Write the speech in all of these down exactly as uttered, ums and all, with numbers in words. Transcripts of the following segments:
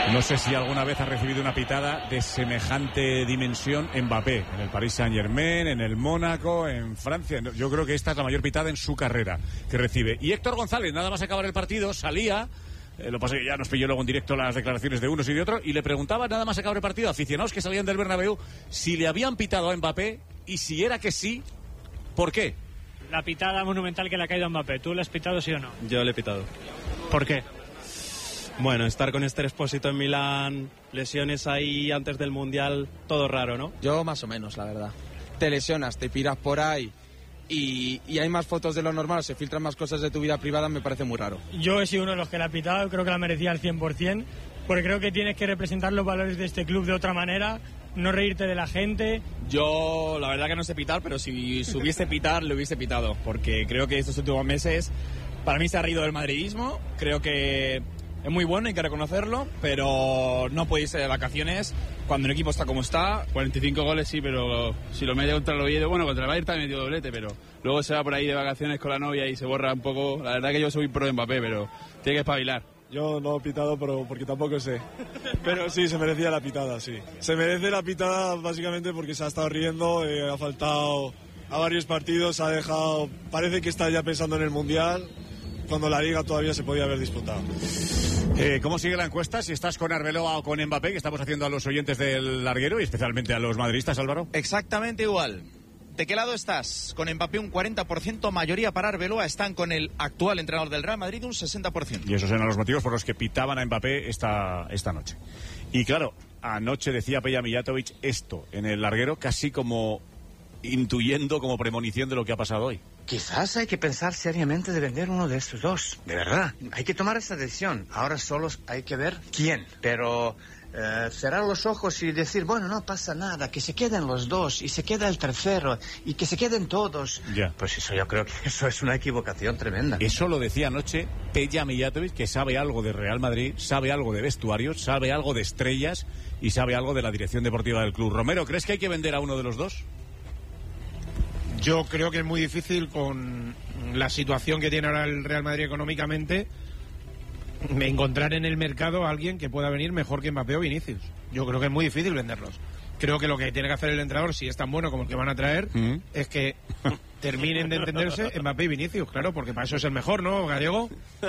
No sé si alguna vez ha recibido una pitada de semejante dimensión Mbappé, en el Paris Saint-Germain, en el Mónaco, en Francia. Yo creo que esta es la mayor pitada en su carrera que recibe. Y Héctor González, nada más acabar el partido, salía, eh, lo que pasa es que ya nos pilló luego en directo las declaraciones de unos y de otros, y le preguntaba nada más acabar el partido a aficionados que salían del Bernabéu si le habían pitado a Mbappé, y si era que sí, ¿por qué? La pitada monumental que le ha caído a Mbappé, ¿tú le has pitado sí o no? Yo le he pitado. ¿Por qué? Bueno, estar con Esther Expósito en Milán, lesiones ahí antes del Mundial, todo raro, ¿no? Yo más o menos, la verdad. Te lesionas, te piras por ahí y, y hay más fotos de lo normal, se filtran más cosas de tu vida privada, me parece muy raro. Yo he sido uno de los que la ha pitado, creo que la merecía al cien por ciento, porque creo que tienes que representar los valores de este club de otra manera, no reírte de la gente. Yo la verdad que no sé pitar, pero si subiese pitar, le hubiese pitado, porque creo que estos últimos meses para mí se ha reído del madridismo, creo que es muy bueno, hay que reconocerlo, pero no puede irse de vacaciones cuando el equipo está como está. cuarenta y cinco goles sí, pero si lo mete contra el Oviedo, bueno, contra el Bayern también metió doblete, pero luego se va por ahí de vacaciones con la novia y se borra un poco. La verdad que yo soy pro de Mbappé, pero tiene que espabilar. Yo no he pitado, pero porque tampoco sé. Pero sí, se merecía la pitada, sí. Se merece la pitada básicamente porque se ha estado riendo, eh, ha faltado a varios partidos, ha dejado... Parece que está ya pensando en el Mundial, cuando la Liga todavía se podía haber disputado. Eh, ¿Cómo sigue la encuesta? Si estás con Arbeloa o con Mbappé, que estamos haciendo a los oyentes del larguero y especialmente a los madridistas, Álvaro. Exactamente igual. ¿De qué lado estás? Con Mbappé un cuarenta por ciento, mayoría para Arbeloa, están con el actual entrenador del Real Madrid un sesenta por ciento. Y esos eran los motivos por los que pitaban a Mbappé esta, esta noche. Y claro, anoche decía Peja Mijatovic esto en el larguero, casi como intuyendo, como premonición de lo que ha pasado hoy. Quizás hay que pensar seriamente de vender uno de estos dos, de verdad. Hay que tomar esa decisión. Ahora solo hay que ver quién. Pero eh, cerrar los ojos y decir, bueno, no pasa nada, que se queden los dos y se queda el tercero y que se queden todos. Ya. Pues eso yo creo que eso es una equivocación tremenda. Eso lo decía anoche Peja Mijatovic, que sabe algo de Real Madrid, sabe algo de vestuarios, sabe algo de estrellas y sabe algo de la dirección deportiva del club. Romero, ¿crees que hay que vender a uno de los dos? Yo creo que es muy difícil con la situación que tiene ahora el Real Madrid económicamente encontrar en el mercado a alguien que pueda venir mejor que Mbappé o Vinicius. Yo creo que es muy difícil venderlos. Creo que lo que tiene que hacer el entrenador, si es tan bueno como el que van a traer, mm. es que terminen de entenderse Mbappé y Vinicius, claro, porque para eso es el mejor, ¿no, Gallego?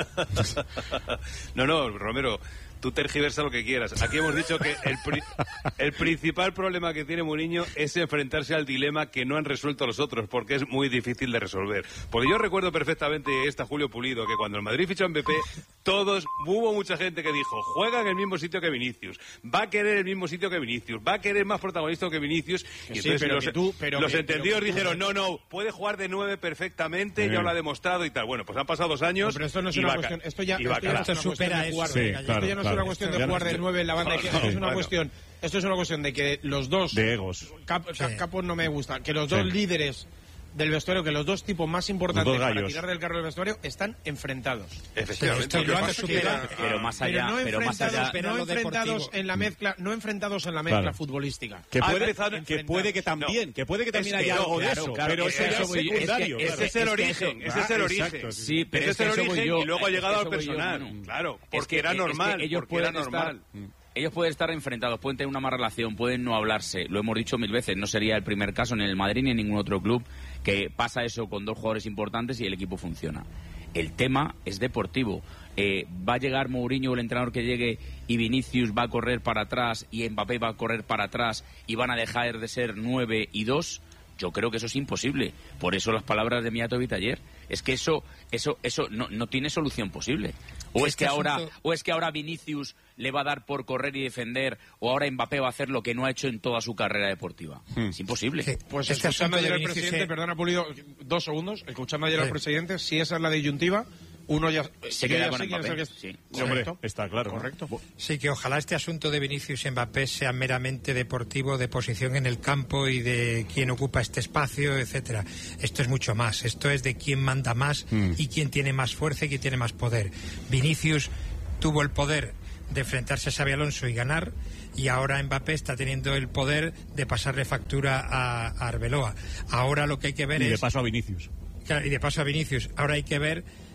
No, no, Romero, tú tergiversa lo que quieras. Aquí hemos dicho que el, pri el principal problema que tiene Mourinho es enfrentarse al dilema que no han resuelto los otros, porque es muy difícil de resolver. Porque yo recuerdo perfectamente esta Julio Pulido, que cuando el Madrid fichó a Mbappé, todos, hubo mucha gente que dijo, juega en el mismo sitio que Vinicius, va a querer el mismo sitio que Vinicius, va a querer más protagonista que Vinicius, y sí, entonces pero los, que tú, pero los que, entendidos pero que dijeron, tú... no, no, puede jugar de nueve perfectamente, sí. ya lo ha demostrado y tal. Bueno, pues han pasado dos años. No, pero esto no es una cuestión, esto ya, esto ya esto no supera eso. Sí, esto claro, ya no claro. es una cuestión de jugar de nueve en la banda, sí, esto es una bueno. cuestión, esto es una cuestión de que los dos de egos. Cap, o sea, sí. Capos no me gusta, que los dos sí. líderes del vestuario, que los dos tipos más importantes para tirar del carro del vestuario están enfrentados. Efectivamente. Pero, antes supera, pero más allá, pero no pero más allá, pero no enfrentados en la mezcla, no enfrentados en la mezcla claro. futbolística. Que puede, que puede que también, no. que puede que también haya algo de eso, claro, pero eso ya es secundario. Ese es el origen, ese es el origen. Sí, pero ese es el origen y luego ha llegado al personal. Claro, porque era normal, porque era normal. Ellos pueden estar enfrentados, pueden tener una mala relación, pueden no hablarse, lo hemos dicho mil veces, no sería el primer caso ni en el Madrid ni en ningún otro club que pasa eso con dos jugadores importantes y el equipo funciona. El tema es deportivo. Eh, va a llegar Mourinho, el entrenador que llegue, y Vinicius va a correr para atrás y Mbappé va a correr para atrás y van a dejar de ser nueve y dos. Yo creo que eso es imposible. Por eso las palabras de Mijatovic ayer. Es que eso, eso, eso no, no tiene solución posible. O es que ahora, o es que ahora Vinicius le va a dar por correr y defender, o ahora Mbappé va a hacer lo que no ha hecho en toda su carrera deportiva. Hmm. Es imposible. Sí, pues este escuchando ayer al presidente, se... perdona Pulido, dos segundos, escuchando ayer sí. al presidente, si esa es la disyuntiva, uno ya se queda con sí Mbappé. Que... Sí. Hombre, está claro. Correcto. Sí, que ojalá este asunto de Vinicius y Mbappé sea meramente deportivo, de posición en el campo y de quién ocupa este espacio, etcétera. Esto es mucho más. Esto es de quién manda más mm. y quién tiene más fuerza y quién tiene más poder. Vinicius tuvo el poder de enfrentarse a Xabi Alonso y ganar, y ahora Mbappé está teniendo el poder de pasarle factura a, a Arbeloa. Ahora lo que hay que ver y es... Y de paso a Vinicius. Claro, y de paso a Vinicius. Ahora hay que ver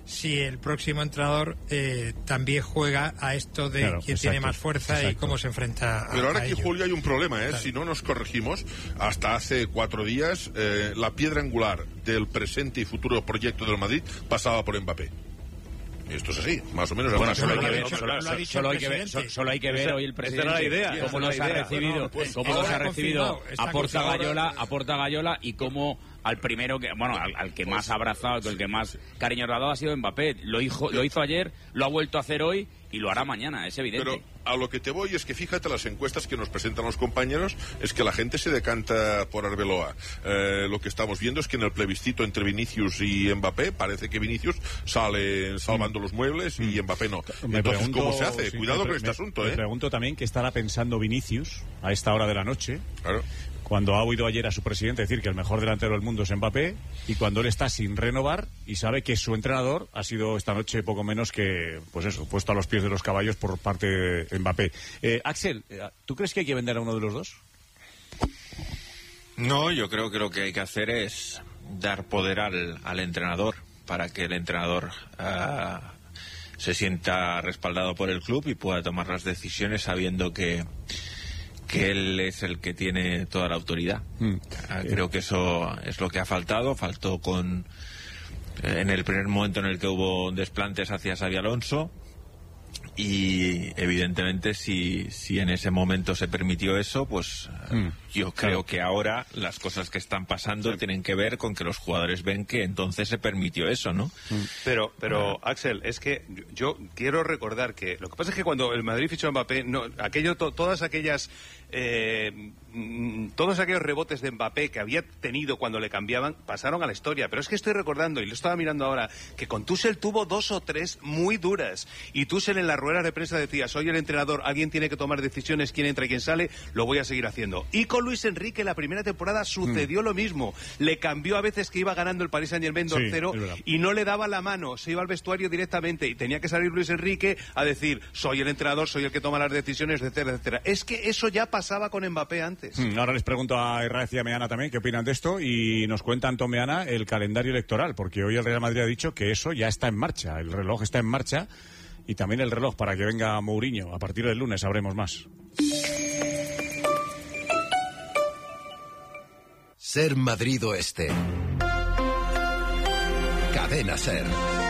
si el próximo entrenador eh, también juega a esto de claro, quién exacto, tiene más fuerza exacto. y cómo se enfrenta a Pero ahora a aquí, ello. Julio, hay un problema, ¿eh? Claro. Si no nos corregimos, hasta hace cuatro días, eh, la piedra angular del presente y futuro proyecto del Madrid pasaba por Mbappé. Esto es así, más o menos. Bueno, alguna solo hay cosa. que ver, solo, solo- solo hay que ver, solo, solo hay que ver hoy el presidente Esa era la idea, cómo esa los era ha la idea. recibido, No, no, pues, cómo ahora los ha está recibido confirmado, está a Porta confirmado. Gallola, a Porta Gallola y cómo al primero que, bueno, al, al que más ha abrazado, el que más cariño le ha dado ha sido Mbappé. Lo hizo, lo hizo ayer, lo ha vuelto a hacer hoy y lo hará mañana, es evidente. Pero a lo que te voy es que fíjate las encuestas que nos presentan los compañeros, es que la gente se decanta por Arbeloa. Eh, lo que estamos viendo es que en el plebiscito entre Vinicius y Mbappé parece que Vinicius sale salvando los muebles y Mbappé no. Me Entonces, pregunto, ¿cómo se hace? sí, Cuidado me, con este me- asunto, me ¿eh? pregunto también qué estará pensando Vinicius a esta hora de la noche. Claro. Cuando ha oído ayer a su presidente decir que el mejor delantero del mundo es Mbappé y cuando él está sin renovar y sabe que su entrenador ha sido esta noche poco menos que, pues eso, puesto a los pies de los caballos por parte de Mbappé. Eh, Axel, ¿tú crees que hay que vender a uno de los dos? No, yo creo que lo que hay que hacer es dar poder al, al entrenador para que el entrenador ah, se sienta respaldado por el club y pueda tomar las decisiones sabiendo que que él es el que tiene toda la autoridad. Mm. Creo que eso es lo que ha faltado. Faltó con eh, en el primer momento en el que hubo desplantes hacia Xabi Alonso y evidentemente si, si en ese momento se permitió eso, pues mm. yo creo claro. que ahora las cosas que están pasando sí. tienen que ver con que los jugadores ven que entonces se permitió eso, ¿no? Pero, pero uh, Axel, es que yo, yo quiero recordar que lo que pasa es que cuando el Madrid fichó a Mbappé, no, aquello, to, todas aquellas eh, todos aquellos rebotes de Mbappé que había tenido cuando le cambiaban pasaron a la historia. Pero es que estoy recordando, y lo estaba mirando ahora, que con Tuchel tuvo dos o tres muy duras. Y Tuchel en las ruedas de prensa decía, soy el entrenador, alguien tiene que tomar decisiones, quién entra y quién sale, lo voy a seguir haciendo. Y con Luis Enrique la primera temporada sucedió mm. lo mismo. Le cambió a veces que iba ganando el Paris Saint-Germain dos cero sí, y no le daba la mano, se iba al vestuario directamente y tenía que salir Luis Enrique a decir, soy el entrenador, soy el que toma las decisiones, etcétera, etcétera. Es que eso ya pasaba con Mbappé antes. Mm, ahora les pregunto a Herrera y a Meana también qué opinan de esto y nos cuenta Antón Meana el calendario electoral, porque hoy el Real Madrid ha dicho que eso ya está en marcha, el reloj está en marcha y también el reloj para que venga Mourinho. A partir del lunes sabremos más. Ser Madrid Oeste. Cadena Ser.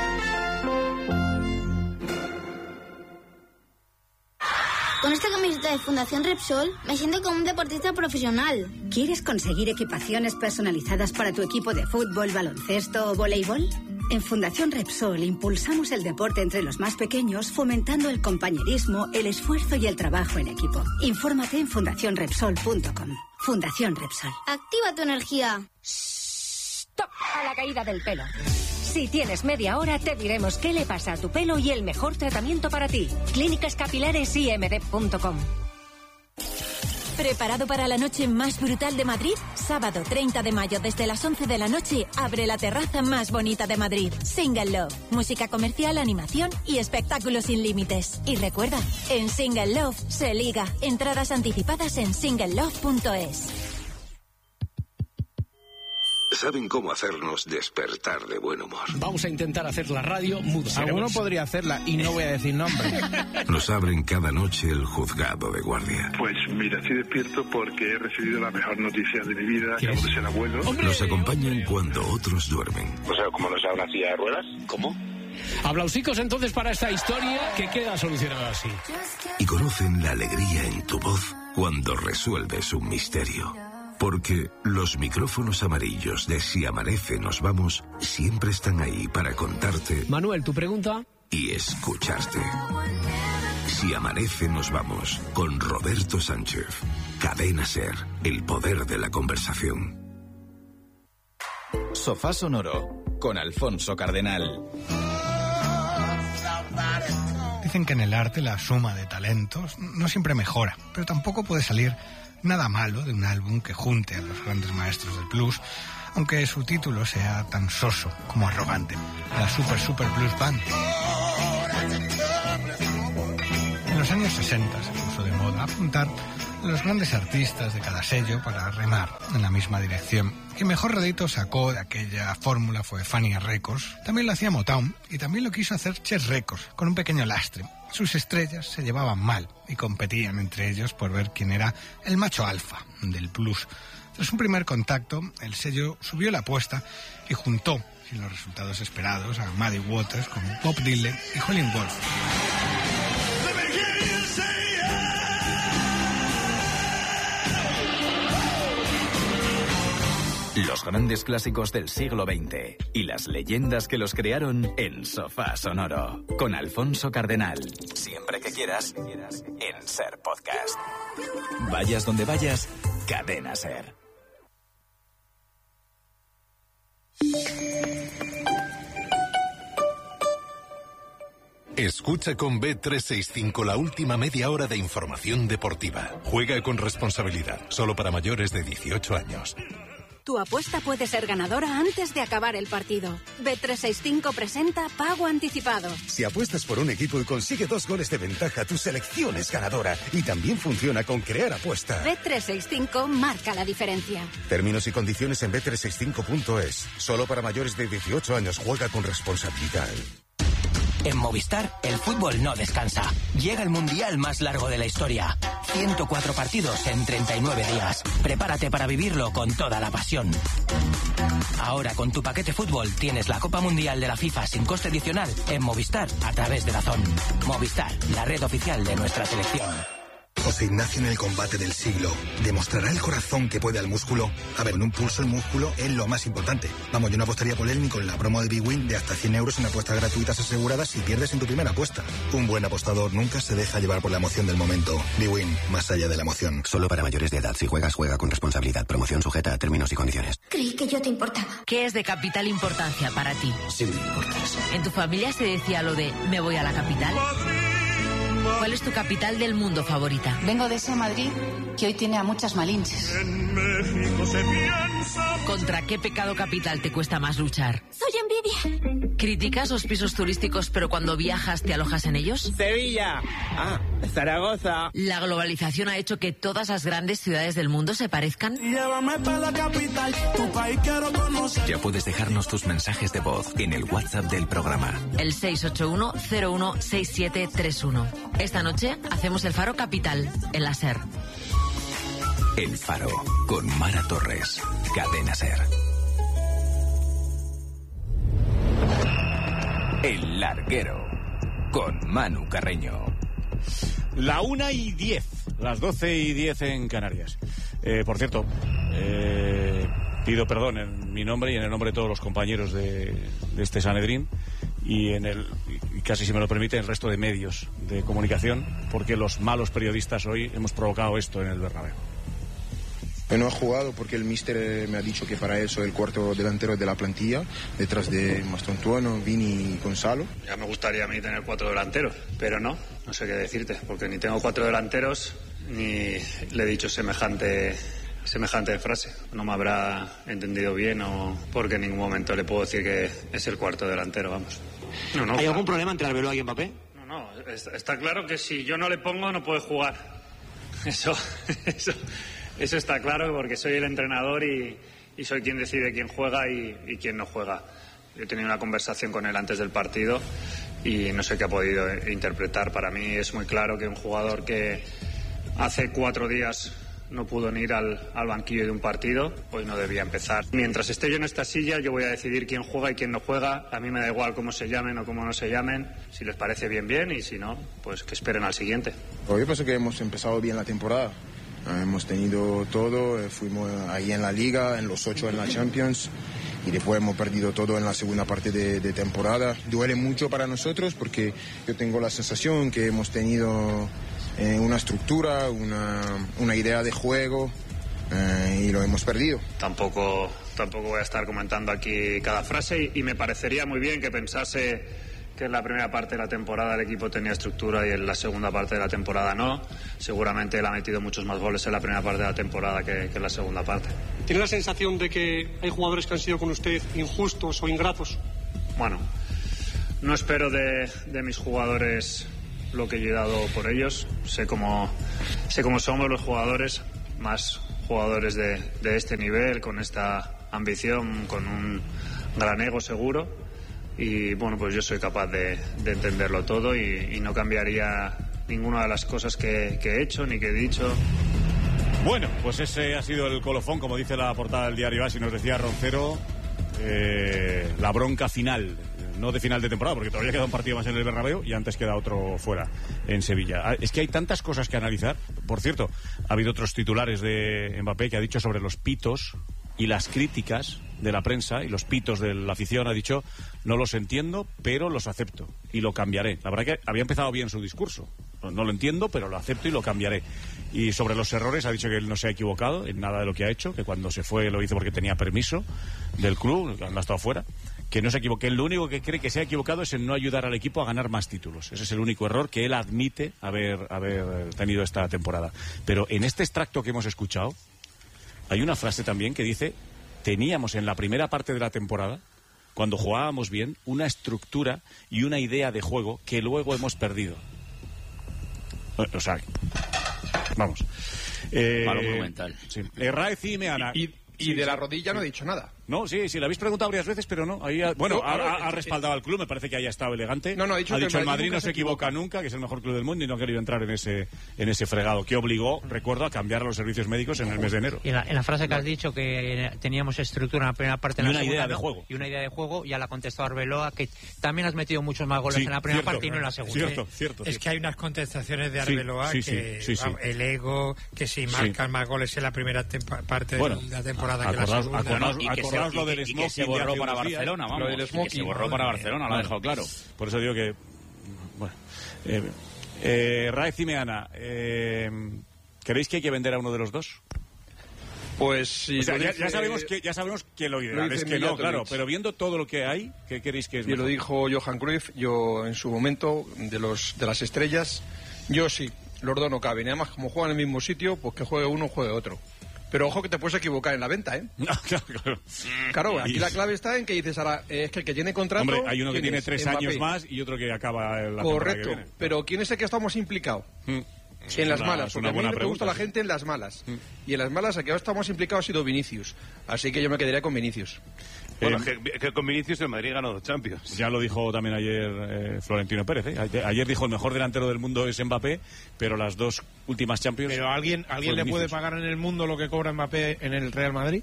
Con esta camiseta de Fundación Repsol me siento como un deportista profesional. ¿Quieres conseguir equipaciones personalizadas para tu equipo de fútbol, baloncesto o voleibol? En Fundación Repsol impulsamos el deporte entre los más pequeños, fomentando el compañerismo, el esfuerzo y el trabajo en equipo. Infórmate en fundación repsol punto com. Fundación Repsol. Activa tu energía. ¡Stop! A la caída del pelo. Si tienes media hora, te diremos qué le pasa a tu pelo y el mejor tratamiento para ti. Clínicas Capilares I M D punto com. ¿Preparado para la noche más brutal de Madrid? Sábado treinta de mayo desde las once de la noche abre la terraza más bonita de Madrid. Single Love. Música comercial, animación y espectáculos sin límites. Y recuerda, en Single Love se liga. Entradas anticipadas en single love punto es. Saben cómo hacernos despertar de buen humor. Vamos a intentar hacer la radio muda. Alguno podría hacerla y no voy a decir nombre. Nos abren cada noche el juzgado de guardia. Pues mira, estoy despierto porque he recibido la mejor noticia de mi vida, acabo de ser abuelo. ¡Hombre! Nos acompañan cuando otros duermen. O sea, como nos habla silla de ruedas. ¿Cómo? Aplausicos entonces para esta historia que queda solucionada así. Y conocen la alegría en tu voz cuando resuelves un misterio. Porque los micrófonos amarillos de Si Amanece Nos Vamos siempre están ahí para contarte... Manuel, ¿tu pregunta? Y escucharte. Si Amanece Nos Vamos, con Roberto Sánchez. Cadena Ser, el poder de la conversación. Sofá Sonoro, con Alfonso Cardenal. Dicen que en el arte la suma de talentos no siempre mejora, pero tampoco puede salir nada malo de un álbum que junte a los grandes maestros del blues, aunque su título sea tan soso como arrogante, la Super Super Blues Band. En los años sesenta se puso de moda apuntar los grandes artistas de cada sello para remar en la misma dirección. Quien mejor rédito sacó de aquella fórmula fue Fania Records. También lo hacía Motown y también lo quiso hacer Chess Records, con un pequeño lastre. Sus estrellas se llevaban mal y competían entre ellos por ver quién era el macho alfa del blues. Tras un primer contacto, el sello subió la apuesta y juntó, sin los resultados esperados, a Muddy Waters con Bob Dylan y Howlin' Wolf. Los grandes clásicos del siglo veinte y las leyendas que los crearon en Sofá Sonoro, con Alfonso Cardenal. Siempre que quieras, en Ser Podcast. Vayas donde vayas, Cadena Ser. Escucha con B trescientos sesenta y cinco la última media hora de información deportiva. Juega con responsabilidad, solo para mayores de dieciocho años. Tu apuesta puede ser ganadora antes de acabar el partido. B trescientos sesenta y cinco presenta Pago Anticipado. Si apuestas por un equipo y consigue dos goles de ventaja, tu selección es ganadora. Y también funciona con Crear Apuesta. B trescientos sesenta y cinco marca la diferencia. Términos y condiciones en B trescientos sesenta y cinco punto es. Solo para mayores de dieciocho años. Juega con responsabilidad. En Movistar, el fútbol no descansa. Llega el mundial más largo de la historia. ciento cuatro partidos en treinta y nueve días. Prepárate para vivirlo con toda la pasión. Ahora, con tu paquete fútbol, tienes la Copa Mundial de la FIFA sin coste adicional en Movistar a través de Dazón. Movistar, la red oficial de nuestra selección. José Ignacio en el combate del siglo. ¿Demostrará el corazón que puede al músculo? A ver, en un pulso el músculo es lo más importante. Vamos, yo no apostaría por él ni con la promo de Big Win de hasta cien euros en apuestas gratuitas aseguradas si pierdes en tu primera apuesta. Un buen apostador nunca se deja llevar por la emoción del momento. Big Win, más allá de la emoción. Solo para mayores de edad. Si juegas, juega con responsabilidad. Promoción sujeta a términos y condiciones. Creí que yo te importaba. ¿Qué es de capital importancia para ti? Sí me importas. ¿En tu familia se decía lo de me voy a la capital? ¿Cuál es tu capital del mundo favorita? Vengo de ese Madrid que hoy tiene a muchas malinches. En México se piensa. ¿Contra qué pecado capital te cuesta más luchar? Soy envidia. ¿Criticas los pisos turísticos pero cuando viajas te alojas en ellos? Sevilla. Ah, Zaragoza. ¿La globalización ha hecho que todas las grandes ciudades del mundo se parezcan? Llévame para la capital, tu país quiero conocer. Ya puedes dejarnos tus mensajes de voz en el WhatsApp del programa. El seis ocho uno cero uno seis siete tres uno. Esta noche hacemos el Faro Capital en la SER. El Faro con Mara Torres. Cadena SER. El Larguero con Manu Carreño. La una y diez, las doce y diez en Canarias. Eh, por cierto, eh, pido perdón en mi nombre y en el nombre de todos los compañeros de, de este Sanedrín y en el, y casi si me lo permite, el resto de medios de comunicación, porque los malos periodistas hoy hemos provocado esto en el Bernabéu. No ha jugado porque el míster me ha dicho que para él soy el cuarto delantero de la plantilla, detrás de Mastontuono, Vini y Gonzalo. Ya me gustaría a mí tener cuatro delanteros, pero no, no sé qué decirte, porque ni tengo cuatro delanteros ni le he dicho semejante, semejante frase. No me habrá entendido bien o porque en ningún momento le puedo decir que es el cuarto delantero, vamos. No, no, ¿Hay algún problema entre Arbeloa y Mbappé? No, no, está, está claro que si yo no le pongo no puede jugar. Eso, eso... Eso está claro porque soy el entrenador y, y soy quien decide quién juega y, y quién no juega. He tenido una conversación con él antes del partido y no sé qué ha podido interpretar. Para mí es muy claro que un jugador que hace cuatro días no pudo ni ir al, al banquillo de un partido, hoy no debía empezar. Mientras esté yo en esta silla, yo voy a decidir quién juega y quién no juega. A mí me da igual cómo se llamen o cómo no se llamen. Si les parece bien, bien, y si no, pues que esperen al siguiente. Yo pienso que hemos empezado bien la temporada. Hemos tenido todo, fuimos ahí en la Liga, en los ocho en la Champions y después hemos perdido todo en la segunda parte de, de temporada. Duele mucho para nosotros porque yo tengo la sensación que hemos tenido eh, una estructura, una, una idea de juego eh, y lo hemos perdido. Tampoco, tampoco voy a estar comentando aquí cada frase y, y me parecería muy bien que pensase que en la primera parte de la temporada el equipo tenía estructura y en la segunda parte de la temporada no. Seguramente él ha metido muchos más goles en la primera parte de la temporada que, que en la segunda parte. ¿Tiene la sensación de que hay jugadores que han sido con usted injustos o ingratos? Bueno, no espero de, de mis jugadores lo que yo he dado por ellos. Sé cómo, sé cómo somos los jugadores, más jugadores de, de este nivel, con esta ambición, con un gran ego seguro. Y bueno, pues yo soy capaz de, de entenderlo todo y, y no cambiaría ninguna de las cosas que, que he hecho ni que he dicho. Bueno, pues ese ha sido el colofón, como dice la portada del diario AS, y nos decía Roncero, eh, la bronca final, no de final de temporada, porque todavía queda un partido más en el Bernabéu y antes queda otro fuera, en Sevilla. Es que hay tantas cosas que analizar. Por cierto, ha habido otros titulares de Mbappé que ha dicho sobre los pitos y las críticas de la prensa y los pitos de la afición. Ha dicho, no los entiendo, pero los acepto y lo cambiaré. La verdad que había empezado bien su discurso. No lo entiendo, pero lo acepto y lo cambiaré. Y sobre los errores ha dicho que él no se ha equivocado en nada de lo que ha hecho, que cuando se fue lo hizo porque tenía permiso del club, que anda estado fuera, que no se equivoque. Él lo único que cree que se ha equivocado es en no ayudar al equipo a ganar más títulos. Ese es el único error que él admite haber, haber tenido esta temporada. Pero en este extracto que hemos escuchado hay una frase también que dice: teníamos en la primera parte de la temporada, cuando jugábamos bien, una estructura y una idea de juego que luego hemos perdido. O sea, vamos. Eh, Malo monumental. Sí. Eh, Raez y Meana. Y, y sí, de sí. la rodilla no he dicho nada. No, sí, sí, le habéis preguntado varias veces, pero no. Ahí ha, bueno, No, ha, no, ha, ha es- respaldado al club, me parece que haya estado elegante. No, no, ha dicho que el Madrid, Madrid no nunca se se equivoca, equivoca. nunca, que es el mejor club del mundo y no ha querido entrar en ese, en ese fregado, que obligó, recuerdo, a cambiar a los servicios médicos en el mes de enero. Y en la, en la frase que has dicho que teníamos estructura en la primera parte, en Y la una segunda, idea de ¿no? juego. Y una idea de juego, ya la contestó Arbeloa, que también has metido muchos más goles Sí, en la primera cierto, parte y no en la segunda. Cierto, cierto. Es cierto. que hay unas contestaciones de Sí, Arbeloa sí, sí, que sí, sí. vamos, el ego, que si Sí. marcan más goles en la primera tempa- parte Bueno, de la temporada que la acordaos- segunda. acordaos- Y que se- acordaos lo y que- del y que se smoking de borró hace para unos días. Barcelona, vamos. Lo del Y que smoking, se borró para Barcelona, lo ha dejado claro. Por eso digo que... Bueno, eh, eh, Raez y Meana, eh, ¿creéis que hay que vender a uno de los dos? Pues si O sea, lo ya, dice- ya sabemos que ya sabemos que lo ideal lo es dice que no, Mijatovic. claro, pero viendo todo lo que hay, ¿qué queréis que es Y lo mejor? dijo Johan Cruyff, yo en su momento, de los de las estrellas, yo sí, los dos no caben. Y además, como juegan en el mismo sitio, pues que juegue uno, juegue otro. Pero ojo que te puedes equivocar en la venta, ¿eh? No, claro, claro. Claro, aquí Y- la clave está en que dices ahora, eh, es que el que tiene contrato... Hombre, hay uno que ¿quién tiene es? tres Mbappé. años más y otro que acaba la temporada Correcto, que viene. pero ¿quién es el que estamos implicados? Mm. En las una- malas, es porque una a mí buena me gusta pregunta, la sí. gente en las malas. Y en las malas el que estamos implicados ha sido Vinicius. Así que yo me quedaría con Vinicius. Bueno, Eh, que, que con Vinicius el Madrid ganó dos Champions. Ya lo dijo también ayer eh, Florentino Pérez. ¿eh? Ayer, ayer dijo el mejor delantero del mundo es Mbappé, pero las dos últimas Champions... Pero ¿alguien, ¿alguien fue le puede Vinicius. pagar en el mundo lo que cobra Mbappé en el Real Madrid?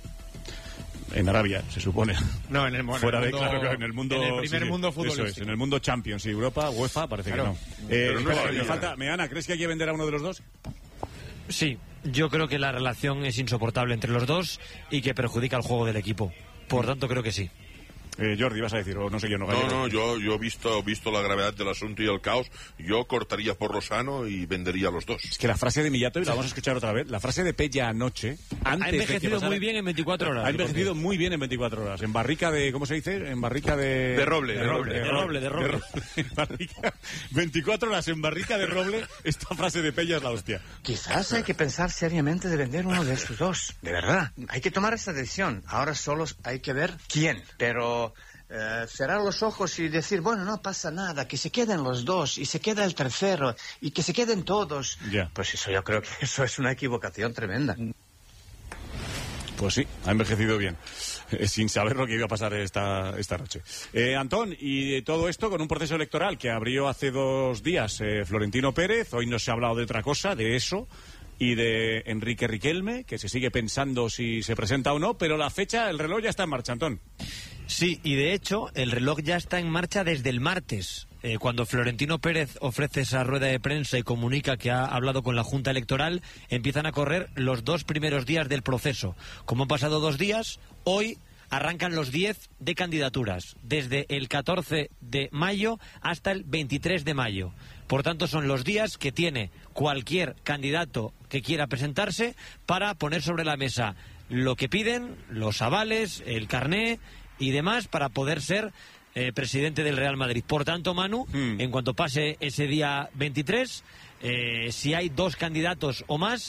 En Arabia, se supone. No, en el, bueno, Fuera en el de, mundo- claro, claro, en el mundo... en el primer sí, sí, mundo eso es, futbolístico. en el mundo Champions y Europa, UEFA, parece Claro. que no. Eh, Pero no espera, sabía. me falta... Meana, ¿crees que hay que vender a uno de los dos? Sí, yo creo que la relación es insoportable entre los dos y que perjudica al juego del equipo. Por tanto, creo que sí. Eh, Jordi, vas a decir, o no sé yo, no No, Gallego. no, yo, yo visto, visto la gravedad del asunto y el caos, yo cortaría por lo sano y vendería a los dos. Es que la frase de Mijatovic, la vamos a escuchar otra vez, la frase de Pella anoche, antes Ha de que envejecido pasara- muy bien en veinticuatro horas. Ha envejecido muy bien en veinticuatro horas. En barrica de, ¿cómo se dice? En barrica de... De roble, De de roble, roble, de roble, de roble. En barrica- veinticuatro horas en barrica de roble, esta frase de Pella es la hostia. Quizás hay que pensar seriamente de vender uno de estos dos, de verdad. Hay que tomar esa decisión. Ahora solo hay que ver quién. Pero eh, cerrar los ojos y decir, bueno, no pasa nada, que se queden los dos y se queda el tercero y que se queden todos. Ya. Pues eso yo creo que eso es una equivocación tremenda. Pues sí, ha envejecido bien, eh, sin saber lo que iba a pasar esta, esta noche. Eh, Antón, y todo esto con un proceso electoral que abrió hace dos días eh, Florentino Pérez, hoy no se ha hablado de otra cosa, de eso, y de Enrique Riquelme, que se sigue pensando si se presenta o no, pero la fecha, el reloj ya está en marcha, Antón. Sí, y de hecho el reloj ya está en marcha desde el martes, eh, cuando Florentino Pérez ofrece esa rueda de prensa y comunica que ha hablado con la Junta Electoral, empiezan a correr los dos primeros días del proceso. Como han pasado dos días, hoy arrancan los diez de candidaturas, desde el catorce de mayo hasta el veintitrés de mayo. Por tanto, son los días que tiene cualquier candidato que quiera presentarse para poner sobre la mesa lo que piden, los avales, el carné y demás para poder ser eh, presidente del Real Madrid. Por tanto, Manu, Hmm. en cuanto pase ese día veintitrés, eh, si hay dos candidatos o más,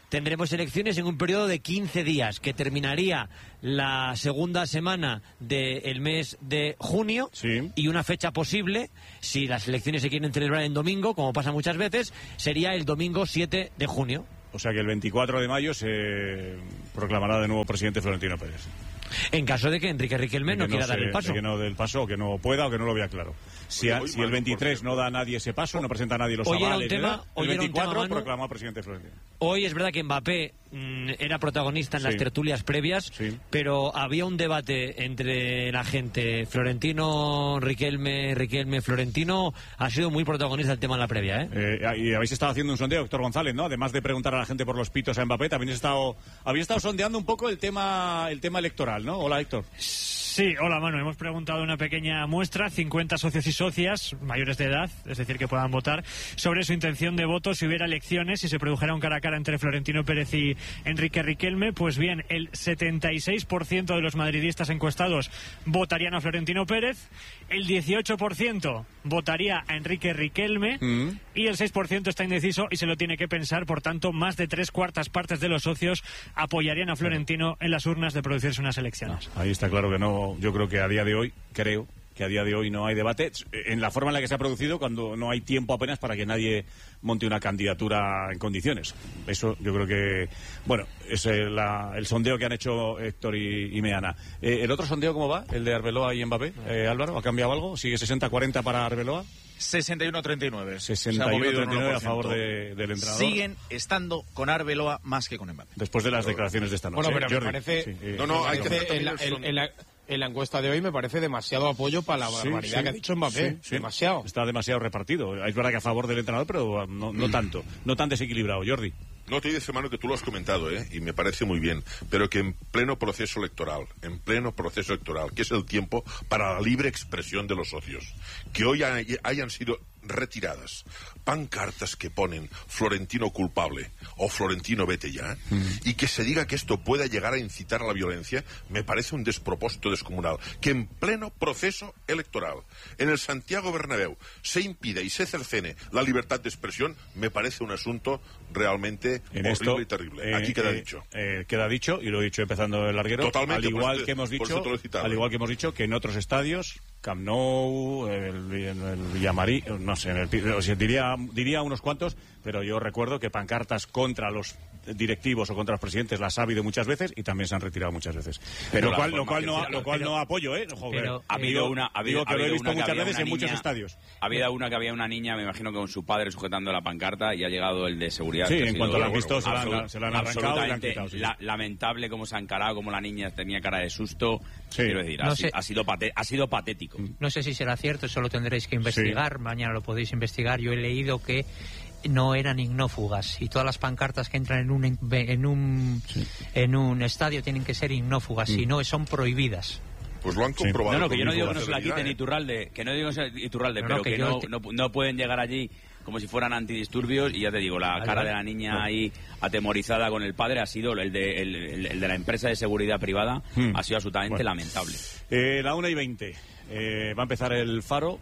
tendremos elecciones en un periodo de quince días, que terminaría la segunda semana del mes de junio, sí. y una fecha posible, si las elecciones se quieren celebrar en domingo, como pasa muchas veces, sería el domingo siete de junio. O sea que el veinticuatro de mayo se proclamará de nuevo presidente Florentino Pérez. En caso de que Enrique Riquelme no, no quiera se, dar el paso. Que no dé el paso, o que no pueda, o que no lo vea claro. Si, a, si el veintitrés no da a nadie ese paso, no presenta a nadie los hoy avales, era un tema, ¿verdad? hoy el veinticuatro era un tema, proclamó presidente Florentino. Hoy es verdad que Mbappé mmm, era protagonista en sí. las tertulias previas, sí. pero había un debate entre la gente. Florentino, Riquelme, Riquelme, Florentino ha sido muy protagonista el tema en la previa, ¿eh? eh y habéis estado haciendo un sondeo, Héctor González, ¿no? Además de preguntar a la gente por los pitos a Mbappé, también habéis estado, habéis estado sondeando un poco el tema, el tema electoral, ¿no? Hola, Héctor. Sí, hola Manu, hemos preguntado una pequeña muestra, cincuenta socios y socias mayores de edad, es decir, que puedan votar, sobre su intención de voto si hubiera elecciones, si se produjera un cara a cara entre Florentino Pérez y Enrique Riquelme. Pues bien, el setenta y seis por ciento de los madridistas encuestados votarían a Florentino Pérez, el dieciocho por ciento votaría a Enrique Riquelme mm. y el seis por ciento está indeciso y se lo tiene que pensar. Por tanto, más de tres cuartas partes de los socios apoyarían a Florentino en las urnas de producirse unas elecciones. No, ahí está claro que no. Yo creo que a día de hoy, creo que a día de hoy no hay debate en la forma en la que se ha producido, cuando no hay tiempo apenas para que nadie monte una candidatura en condiciones. Eso yo creo que, bueno, es el, la, el sondeo que han hecho Héctor y, y Meana. Eh, ¿El otro sondeo cómo va? ¿El de Arbeloa y Mbappé? Eh, Álvaro, ¿ha cambiado algo? ¿Sigue sesenta cuarenta para Arbeloa? sesenta y uno treinta y nueve. sesenta y uno treinta y nueve a favor de, del entrenador. Siguen estando con Arbeloa más que con Mbappé. Después de las declaraciones de esta noche. Bueno, pero Jordi, me parece... Sí, eh, no, no, hay que hacer en la, en, en la... En la encuesta de hoy me parece demasiado apoyo para la barbaridad sí, sí, que ha dicho Mbappé. Sí, sí. Demasiado. Está demasiado repartido. Es verdad que a favor del entrenador, pero no, no tanto. No tan desequilibrado. Jordi. No, te dice, hermano, que tú lo has comentado, ¿eh? Y me parece muy bien, pero que en pleno proceso electoral, en pleno proceso electoral, que es el tiempo para la libre expresión de los socios, que hoy hay, hayan sido retiradas pancartas que ponen Florentino culpable o Florentino vete ya, mm. y que se diga que esto pueda llegar a incitar a la violencia, me parece un despropósito descomunal. Que en pleno proceso electoral, en el Santiago Bernabéu, se impida y se cercene la libertad de expresión, me parece un asunto realmente en horrible esto, y terrible. Eh, Aquí queda eh, dicho. Eh, queda dicho, y lo he dicho empezando el larguero, Totalmente, al igual por que hemos por dicho, al igual que hemos dicho que en otros estadios, Camp Nou, el, el, el Villamarí, no sé, en el, o sea, diría, diría unos cuantos, pero yo recuerdo que pancartas contra los directivos o contra los presidentes las ha habido muchas veces y también se han retirado muchas veces. Pero lo cual, lo cual no, lo cual pero, no apoyo, ¿eh? Joder, pero, ha habido una, ha habido, digo que ha lo he habido visto una muchas veces en niña, muchos estadios. Había una que había una niña, me imagino que con su padre sujetando la pancarta, y ha llegado el de seguridad. Sí, en cuanto la han visto, bueno, se, la, se la han arrancado y la han quitado. Sí. La, lamentable cómo se ha encarado, cómo la niña tenía cara de susto. Sí. Quiero decir, no ha, sé, ha, sido pate, ha sido patético. No sé si será cierto, eso lo tendréis que investigar. Sí. Mañana lo podéis investigar. Yo he leído que no eran ignófugas y todas las pancartas que entran en un en un sí. en un estadio tienen que ser ignófugas, mm. si no son prohibidas. Pues lo han comprobado. Sí. No, no, que yo no digo que no se la quiten Iturralde, que no digo que no se Iturralde, no, pero no, que, que no, te... no, no pueden llegar allí como si fueran antidisturbios. Y ya te digo, la vale, cara vale. de la niña no. ahí atemorizada con el padre ha sido el de, el, el, el de la empresa de seguridad privada, hmm. ha sido absolutamente bueno. lamentable. Eh, la una y veinte. Eh, va a empezar el Faro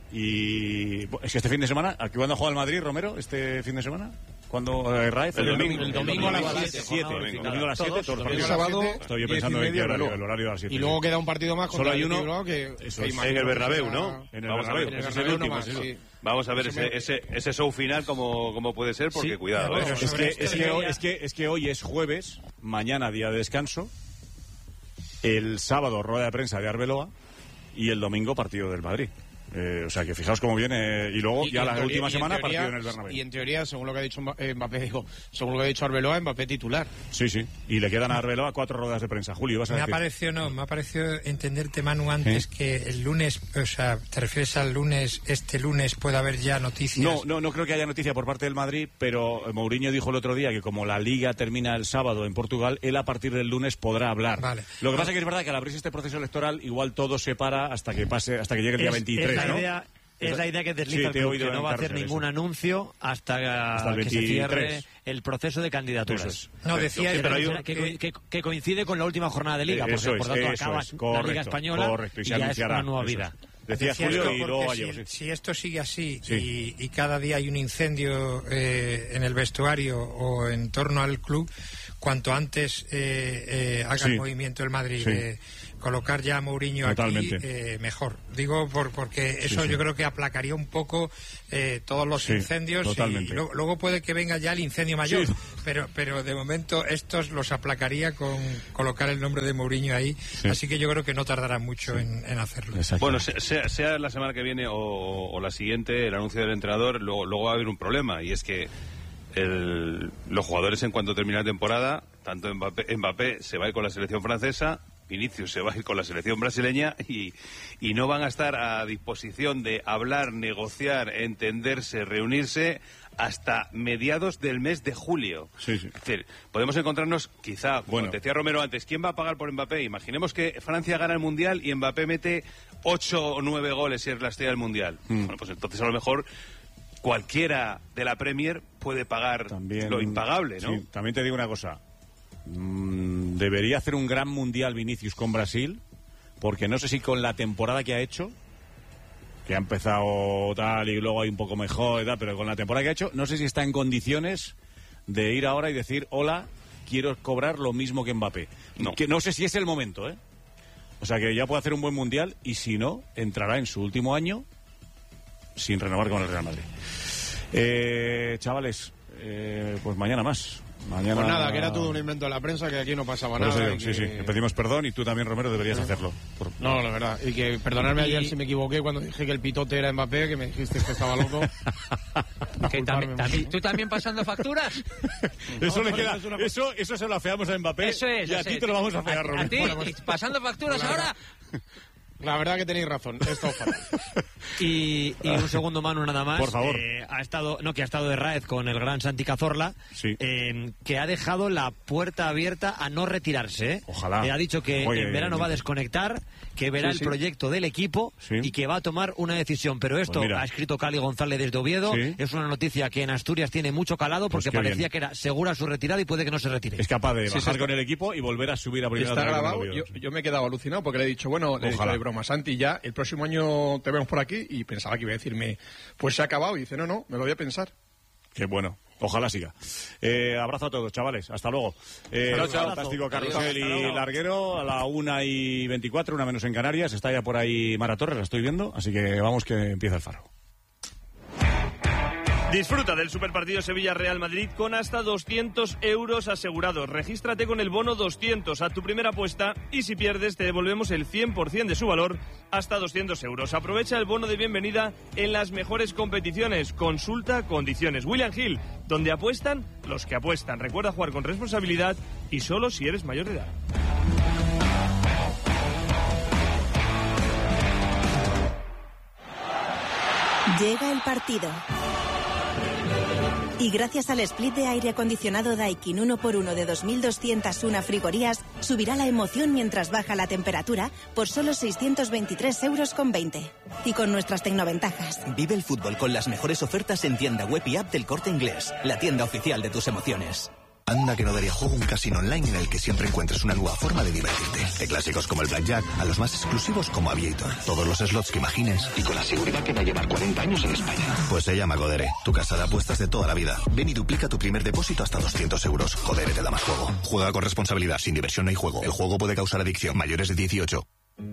y es que este fin de semana, ¿a cuándo juega el Madrid, Romero? ¿Este fin de semana? ¿Cuándo eh, Raif? El, el, domingo, el domingo a las siete. El domingo a las siete. Todos el sábado. Estoy pensando en qué horario, el horario a las siete. Y luego queda un partido más contra Solo hay uno, el Bilbao que, eso que es, en el Bernabéu, ¿no? En el Vamos Bernabéu. A ver, ese es el último. Más, sí. Vamos a ver ese, ese, ese show final como, como puede ser, porque sí, cuidado. Bueno, ¿eh? es, que, es, que hoy, es, que, es que hoy es jueves, mañana día de descanso, el sábado rueda de prensa de Arbeloa y el domingo partido del Madrid. Eh, o sea, que fijaos cómo viene. Y luego, y, ya y la teoría, última semana, teoría, partido en el Bernabéu. Y en teoría, según lo que ha dicho Mbappé, digo, según lo que ha dicho Arbeloa, Mbappé titular. Sí, sí. Y le quedan a Arbeloa cuatro ruedas de prensa. Julio, vas a me decir. Me ha parecido, no, me ha parecido entenderte, Manu, antes ¿Eh? que el lunes, o sea, te refieres al lunes, este lunes puede haber ya noticias. No, no, no creo que haya noticia por parte del Madrid, pero Mourinho dijo el otro día que como la Liga termina el sábado en Portugal, él a partir del lunes podrá hablar. Vale. Lo que pasa es que es verdad que al abrirse este proceso electoral, igual todo se para hasta que pase, hasta que llegue el día es, veintitrés, es la ¿no? Idea... Es la idea que desliza sí, el club, que no va a hacer ningún eso. anuncio hasta, hasta que se cierre el proceso de candidaturas. Es. No, decía sí, pero un, que, que, que coincide con la última jornada de Liga, porque por tanto acaba es, correcto, la Liga Española correcto, y, y ya es una nueva vida. Es. Decía, Decía Julio esto y porque luego si, Gallego, sí. si esto sigue así Sí. y, y cada día hay un incendio eh, en el vestuario o en torno al club, cuanto antes eh, eh, haga Sí. el movimiento el Madrid Sí. de colocar ya a Mourinho Totalmente. aquí, eh, mejor. Digo por, porque Sí, eso sí. yo creo que aplacaría un poco eh, todos los Sí, incendios totalmente. y lo- luego puede que venga ya el incendio mayor, Sí. pero pero de momento estos los aplacaría con colocar el nombre de Mourinho ahí, así que yo creo que no tardará mucho en, en hacerlo. Bueno, se- sea, sea la semana que viene o, o la siguiente, el anuncio del entrenador, luego, luego va a haber un problema, y es que el- los jugadores, en cuanto termine la temporada, tanto Mbappé, Mbappé se va a ir con la selección francesa, Vinicius se va a ir con la selección brasileña, y, y no van a estar a disposición de hablar, negociar, entenderse, reunirse hasta mediados del mes de julio. Sí, sí. Es decir, podemos encontrarnos, quizá, como Bueno. decía Romero antes, ¿quién va a pagar por Mbappé? Imaginemos que Francia gana el Mundial y Mbappé mete ocho o nueve goles y es la estrella del Mundial. Mm. Bueno, pues entonces a lo mejor cualquiera de la Premier puede pagar lo impagable, ¿no? Sí, también te digo una cosa. Mm, debería hacer un gran mundial Vinicius con Brasil, porque no sé si con la temporada que ha hecho, que ha empezado tal y luego hay un poco mejor y tal, pero con la temporada que ha hecho, no sé si está en condiciones de ir ahora y decir, hola, quiero cobrar lo mismo que Mbappé. No. Que no sé si es el momento, ¿eh? O sea, que ya puede hacer un buen mundial y si no, entrará en su último año sin renovar con el Real Madrid. Eh, chavales, eh, pues mañana más. Mañana... Pues nada, que era todo un invento de la prensa, que aquí no pasaba Por eso nada. digo, y sí, que- sí, le pedimos perdón y tú también, Romero, deberías hacerlo. Por- No, la verdad. Y que perdonarme Y- ayer si me equivoqué cuando dije que el pitote era Mbappé, que me dijiste que estaba loco. Que también- también- ¿Tú también pasando facturas? Eso, No, le queda, es una- eso, eso se lo afeamos a Mbappé Eso es. y a eso ti es. te lo vamos a afear, ¿A, Romero. a ti? Bueno, pues- ¿Y pasando facturas La ahora? La verdad que tenéis razón, esto es fatal. Y, y un segundo, Manu, nada más. Por favor. Eh, ha estado, no, que ha estado de Raez con el gran Santi Cazorla, eh, que ha dejado la puerta abierta a no retirarse. ¿eh? Ojalá. Eh, ha dicho que Oye, en verano va a desconectar, que verá Sí, el sí. proyecto del equipo Sí. y que va a tomar una decisión. Pero esto Pues mira. ha escrito Cali González desde Oviedo. Sí. Es una noticia que en Asturias tiene mucho calado Pues porque qué parecía bien. que era segura su retirada y puede que no se retire. Es capaz de Sí, bajar sí, con el equipo y volver a subir a primera Está otra vez con grabado. el Yo, Oviedo. yo me he quedado alucinado porque le he dicho, bueno, le he dicho Ojalá. de broma, Santi, ya el próximo año te vemos por aquí, y pensaba que iba a decirme, pues se ha acabado, y dice, no, no, me lo voy a pensar. Qué bueno. Ojalá siga. Eh, abrazo a todos, chavales. Hasta luego. Eh, Chao, chao. fantástico, Adiós. Carrusel y Hasta luego. Larguero a la una y veinticuatro, una menos en Canarias. Está ya por ahí Mara Torres, la estoy viendo. Así que vamos que empieza el faro. Disfruta del superpartido Sevilla-Real Madrid con hasta doscientos euros asegurados. Regístrate con el bono doscientos a tu primera apuesta y si pierdes te devolvemos el cien por ciento de su valor, hasta doscientos euros. Aprovecha el bono de bienvenida en las mejores competiciones. Consulta condiciones. William Hill, donde apuestan los que apuestan. Recuerda jugar con responsabilidad y solo si eres mayor de edad. Llega el partido. Y gracias al split de aire acondicionado Daikin uno por uno de dos mil doscientas uno frigorías, subirá la emoción mientras baja la temperatura por solo seiscientos veintitrés euros con veinte. Y con nuestras tecnoventajas. Vive el fútbol con las mejores ofertas en tienda web y app del Corte Inglés, la tienda oficial de tus emociones. Anda que no daría juego un casino online en el que siempre encuentres una nueva forma de divertirte. De clásicos como el Blackjack a los más exclusivos como Aviator. Todos los slots que imagines y con la seguridad que va a llevar cuarenta años en España. Pues se llama Codere, tu casa de apuestas de toda la vida. Ven y duplica tu primer depósito hasta doscientos euros. Codere te da más juego. Juega con responsabilidad, sin diversión no hay juego. El juego puede causar adicción. Mayores de dieciocho.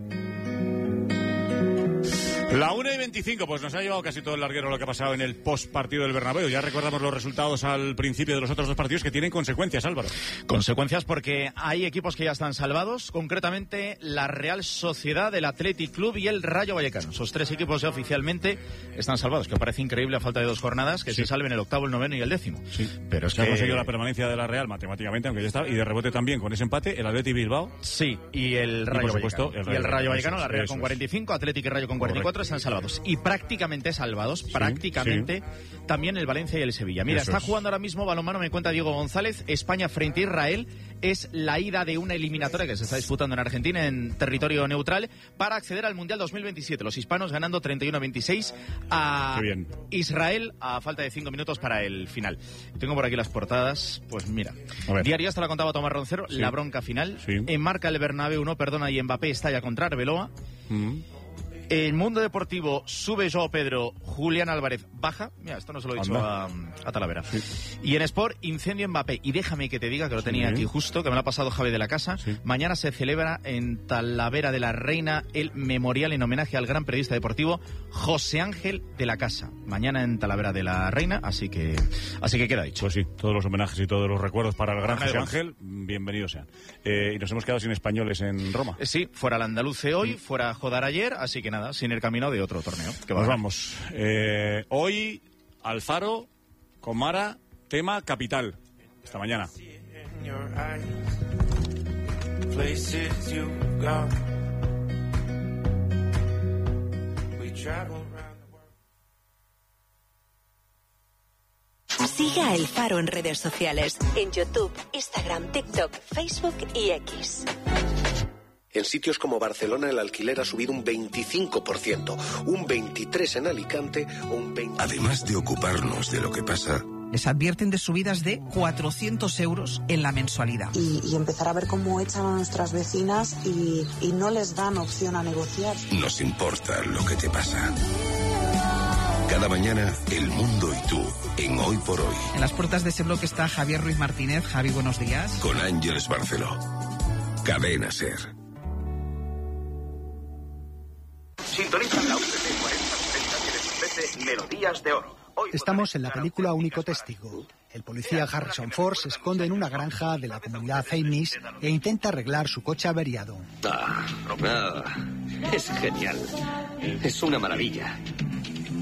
La una y veinticinco, pues nos ha llevado casi todo el larguero lo que ha pasado en el post partido del Bernabéu. Ya recordamos los resultados al principio de los otros dos partidos que tienen consecuencias, Álvaro. Consecuencias porque hay equipos que ya están salvados, concretamente la Real Sociedad, el Athletic Club y el Rayo Vallecano. Esos tres equipos ya oficialmente están salvados, que parece increíble a falta de dos jornadas que Sí. se salven el octavo, el noveno y el décimo. Sí. Pero es Se ha que conseguido la permanencia de la Real matemáticamente, aunque ya está, y de rebote también con ese empate, el Athletic Bilbao. Sí, y el Rayo por supuesto, Vallecano. el y el Rayo Rayo Vallecano, Vallecano, la Real eso con es. cuarenta y cinco, Atlético y Rayo con cuarenta y cuatro están salvados. Y prácticamente salvados, prácticamente también el Valencia y el Sevilla. Mira, Eso está es. jugando ahora mismo balonmano, me cuenta Diego González, España frente a Israel. Es la ida de una eliminatoria que se está disputando en Argentina, en territorio neutral, para acceder al Mundial dos mil veintisiete. Los hispanos ganando treinta y uno a veintiséis a Qué bien. Israel a falta de cinco minutos para el final. Tengo por aquí las portadas, pues mira. A ver. Diario, esto lo contaba Tomás Roncero, Sí. la bronca final. Sí. Enmarca el Bernabéu, no perdona, y Mbappé estalla contra Arbeloa. Mm. En Mundo Deportivo sube Joao Pedro, Julián Álvarez baja. Mira, esto no se lo he dicho a, a Talavera. Sí. Y en Sport, incendio Mbappé. Y déjame que te diga, que lo tenía sí. aquí justo, que me lo ha pasado Javi de la Casa. Sí. Mañana se celebra en Talavera de la Reina el memorial en homenaje al gran periodista deportivo José Ángel de la Casa. Mañana en Talavera de la Reina, así que así que queda dicho. Pues sí, todos los homenajes y todos los recuerdos para el gran José Ángel, bienvenidos sean. Eh, y nos hemos quedado sin españoles en Roma. Eh, sí, fuera el Andaluce hoy, mm. fuera Jodar ayer, así que nada. Sin el camino de otro torneo. Que Nos vamos. Eh, hoy, Alfaro, Comara, tema capital. Hasta mañana. Siga a El Faro en redes sociales. En YouTube, Instagram, TikTok, Facebook y X. En sitios como Barcelona el alquiler ha subido un veinticinco por ciento, un veintitrés por ciento en Alicante, un veinte por ciento... Además de ocuparnos de lo que pasa... Les advierten de subidas de cuatrocientos euros en la mensualidad. Y, y empezar a ver cómo echan a nuestras vecinas y, y no les dan opción a negociar. Nos importa lo que te pasa. Cada mañana, el mundo y tú, en Hoy por Hoy. En las puertas de ese bloque está Javier Ruiz Martínez. Javi, buenos días. Con Ángeles Barceló. Cadena SER. Sintonizan la U T C cuarenta sesenta que les ofrece Melodías de Oro. Hoy Estamos en la película Único Testigo. El policía Harrison Ford se esconde en una granja de la comunidad Amish e intenta arreglar su coche averiado. Ah, ah, es genial. Es una maravilla.